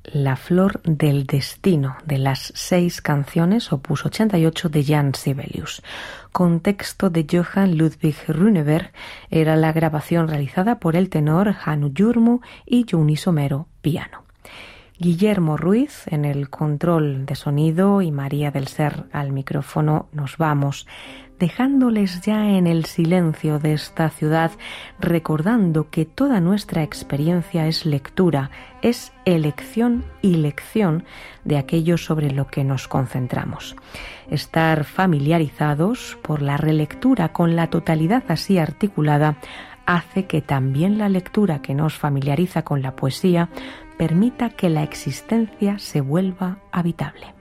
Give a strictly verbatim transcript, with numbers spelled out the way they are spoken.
La flor del destino, de las seis canciones, opus ochenta y ocho de Jan Sibelius. Con texto de Johann Ludwig Runeberg, era la grabación realizada por el tenor Hannu Jurmu y Jouni Somero, piano. Guillermo Ruiz en el control de sonido y María del Ser al micrófono. Nos vamos, dejándoles ya en el silencio de esta ciudad, recordando que toda nuestra experiencia es lectura, es elección y lección de aquello sobre lo que nos concentramos. Estar familiarizados por la relectura con la totalidad así articulada hace que también la lectura que nos familiariza con la poesía permita que la existencia se vuelva habitable.